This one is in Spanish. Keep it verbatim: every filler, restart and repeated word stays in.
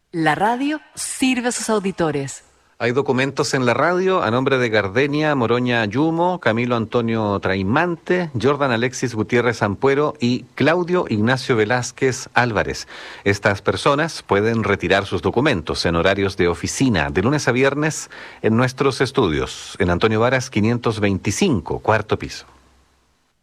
La radio sirve a sus auditores. Hay documentos en la radio a nombre de Gardenia Moroña Yumo, Camilo Antonio Traimante, Jordan Alexis Gutiérrez Ampuero y Claudio Ignacio Velázquez Álvarez. Estas personas pueden retirar sus documentos en horarios de oficina de lunes a viernes en nuestros estudios, en Antonio Varas quinientos veinticinco, cuarto piso.